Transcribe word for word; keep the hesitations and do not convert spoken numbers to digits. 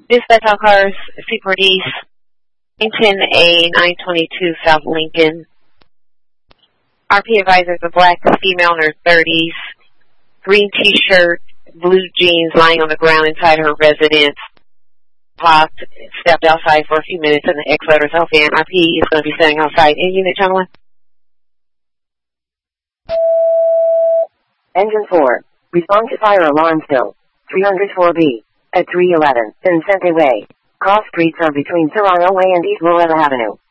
Dispatch all cars, Seaport East, Lincoln A nine twenty-two South Lincoln. R P advisors, a black female in her thirties, green t-shirt, blue jeans lying on the ground inside her residence. Parked, stepped outside for a few minutes and the ex-let herself in. R P is going to be standing outside. In unit, gentlemen? Engine four. Respond to fire alarm still. three oh four B. At three eleven, Vincente Way. Cross streets are between Serrano Way and East Loretta Avenue.